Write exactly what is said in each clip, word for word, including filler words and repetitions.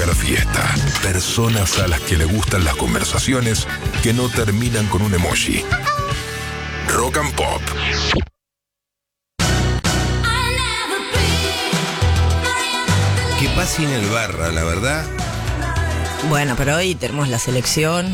hacer fiesta. Personas a las que le gustan las conversaciones que no terminan con un emoji. Rock and Pop. Qué paz sin el Barra, la verdad. Bueno, pero hoy tenemos la selección.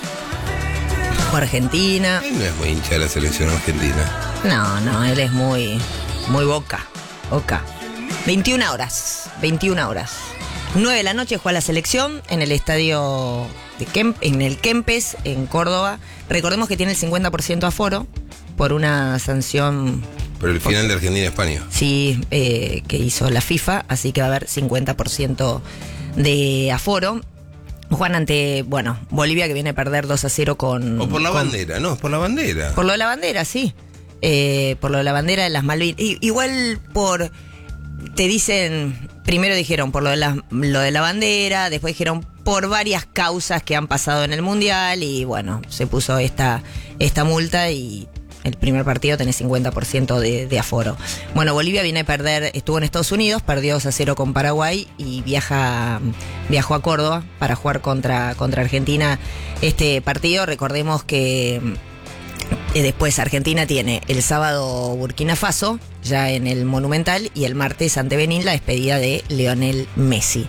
O Argentina. Él no es muy hincha de la selección argentina. No, no, él es muy, muy boca. Boca. veintiuna horas. veintiuna horas. nueve de la noche juega la selección en el estadio de Kemp, en el Kempes, en Córdoba. Recordemos que tiene el cincuenta por ciento aforo por una sanción. Por el final de Argentina-España. Sí, eh, que hizo la FIFA, así que va a haber cincuenta por ciento de aforo. Juan ante, bueno, Bolivia que viene a perder dos a cero con... O por la con, bandera, no, por la bandera. Por lo de la bandera, sí. Eh, por lo de la bandera de las Malvinas. Y, igual por... Te dicen... Primero dijeron por lo de, la, lo de la bandera, después dijeron por varias causas que han pasado en el Mundial y bueno, se puso esta, esta multa y... El primer partido tenés cincuenta por ciento de, de aforo. Bueno, Bolivia viene a perder, estuvo en Estados Unidos, perdió dos a cero con Paraguay y viaja, viajó a Córdoba para jugar contra, contra Argentina este partido. Recordemos que eh, después Argentina tiene el sábado Burkina Faso, ya en el Monumental, y el martes ante Benín la despedida de Lionel Messi.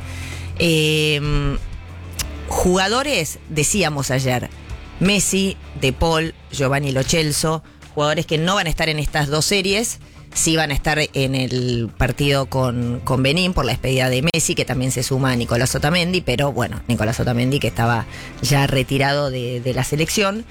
Eh, jugadores, decíamos ayer, Messi, De Paul, Giovanni Lo Celso, jugadores que no van a estar en estas dos series, sí van a estar en el partido con, con Benín por la despedida de Messi, que también se suma a Nicolás Otamendi, pero bueno, Nicolás Otamendi que estaba ya retirado de, de la selección.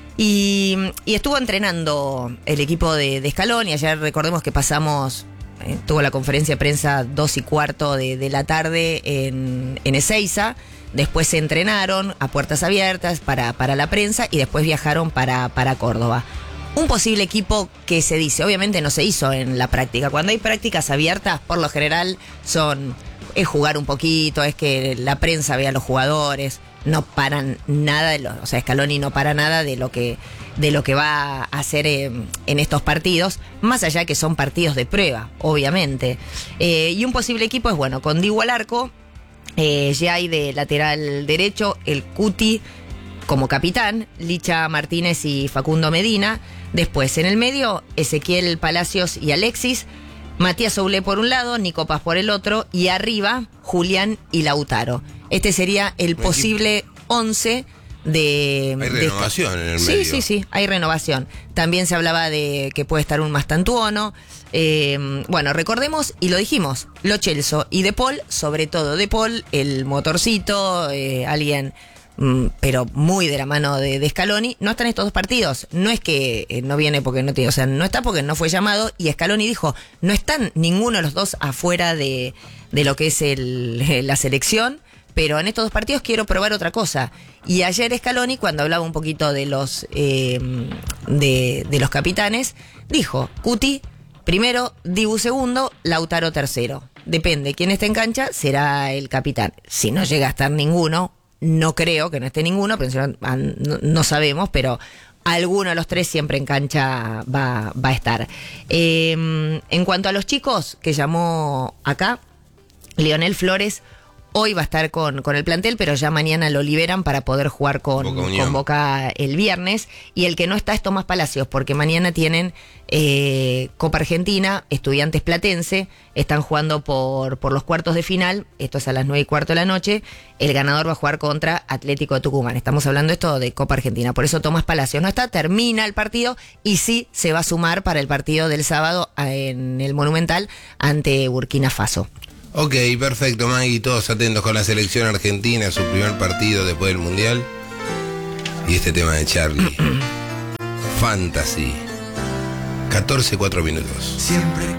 Y, y estuvo entrenando el equipo de, de Scaloni. Ayer recordemos que pasamos, eh, tuvo la conferencia de prensa dos y cuarto de, de la tarde en, en Ezeiza. Después se entrenaron a puertas abiertas para, para la prensa y después viajaron para, para Córdoba. Un posible equipo que se dice, obviamente no se hizo en la práctica. Cuando hay prácticas abiertas, por lo general son, es jugar un poquito, es que la prensa vea a los jugadores, no paran nada de lo, o sea, Scaloni no para nada de lo que, de lo que va a hacer en, en estos partidos, más allá que son partidos de prueba, obviamente. Eh, y un posible equipo es, bueno, con Dibu al arco, eh, ya hay de lateral derecho el Cuti como capitán, Licha Martínez y Facundo Medina. Después, en el medio, Ezequiel Palacios y Alexis, Matías Soulé por un lado, Nico Paz por el otro, y arriba, Julián y Lautaro. Este sería el posible once de... Hay de renovación esta... en el sí, medio. Sí, sí, sí, hay renovación. También se hablaba de que puede estar un Mastantuono. Eh, bueno, recordemos, y lo dijimos, Lo Celso y De Paul, sobre todo De Paul, el motorcito, eh, alguien... pero muy de la mano de, de Scaloni, no están estos dos partidos. No es que eh, no viene porque no tiene, o sea, no está porque no fue llamado, y Scaloni dijo, no están ninguno de los dos afuera de, de lo que es el, la selección, pero en estos dos partidos quiero probar otra cosa. Y ayer Scaloni, cuando hablaba un poquito de los eh, de, de los capitanes, dijo, Cuti primero, Dibu segundo, Lautaro tercero. Depende, quién esté en cancha será el capitán. Si no llega a estar ninguno, no creo que no esté ninguno, pero no, no sabemos, pero alguno de los tres siempre en cancha va, va a estar. Eh, en cuanto a los chicos que llamó acá, Lionel Flores hoy va a estar con, con el plantel, pero ya mañana lo liberan para poder jugar con Boca, con Boca el viernes. Y el que no está es Tomás Palacios, porque mañana tienen eh, Copa Argentina, Estudiantes Platense, están jugando por, por los cuartos de final, esto es a las nueve y cuarto de la noche, el ganador va a jugar contra Atlético de Tucumán. Estamos hablando esto de Copa Argentina, por eso Tomás Palacios no está, termina el partido y sí se va a sumar para el partido del sábado en el Monumental ante Burkina Faso. Ok, perfecto, Maggie, todos atentos con la selección argentina, su primer partido después del Mundial. Y este tema de Charlie. Fantasy. catorce, cuatro minutos. Siempre